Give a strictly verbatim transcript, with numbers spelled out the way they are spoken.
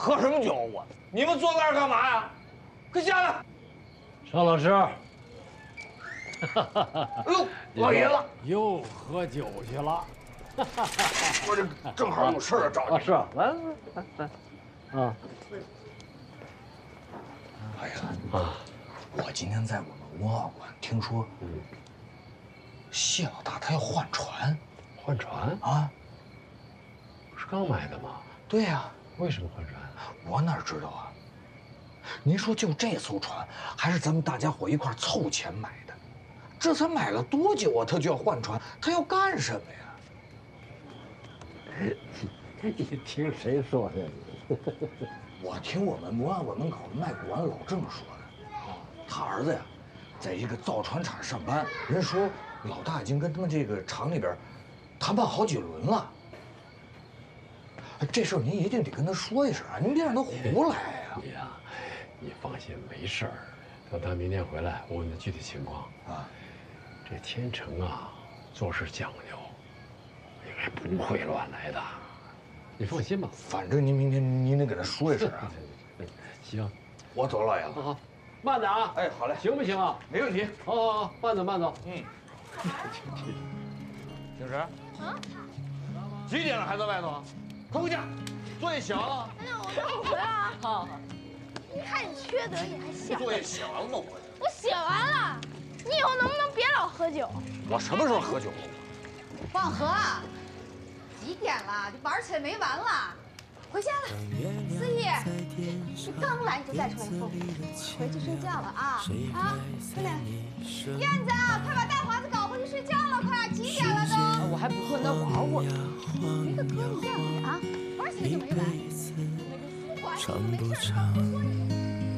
喝什么酒？我，你们坐那儿干嘛呀？快下来！ 邵老师， 哎呦，老爷子又喝酒去了。 我这正好有事儿找你。 啊，是啊，来来来来，啊。 哎呀啊！我今天在我们文化馆听说，嗯，谢老大他要换船。 换船啊？ 不是刚买的吗？ 对呀。 为什么换船？ 我哪知道啊？您说就这艘船，还是咱们大家伙一块凑钱买的，这才买了多久啊？他就要换船，他要干什么呀？ 你听谁说的？ 我听我们文化馆门口的卖古玩老郑说的，他儿子呀，在一个造船厂上班，人说老大已经跟他们这个厂里边谈判好几轮了。这事儿您一定得跟他说一声啊，您别让他胡来呀。 你呀，你放心，没事儿。等他明天回来，我问他具体情况啊。这天成啊，做事讲究，应该不会乱来的。你放心吧， 反正您明天您得给他说一声啊。 行， 我走了，老爷子。 好好，慢点啊。 哎，好嘞， 行不行啊？ 没问题。 好好好，慢走慢走。 嗯。星石。啊。几点了还在外头？快回家，作业写完了。 哎呀，我等会儿啊。好，好。你看你缺德，你还笑。 作业写完了吗？我我写完了。你以后能不能别老喝酒？ 我什么时候喝酒了？ 放河，几点了？这玩起来没完了。回家了，思怡，你刚来你就带出来风，回去睡觉了啊啊！快点，燕子，快把大华子搞回去睡觉了，快，几点了都？ 我还不困，那玩会儿。 一个哥一样的啊，玩起来就没完。那个书馆也没事，